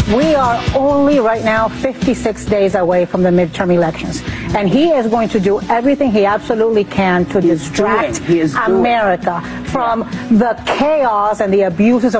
We are only right now 56 days away from the midterm elections. And he is going to do everything he absolutely can to distract America from the chaos and the abuses of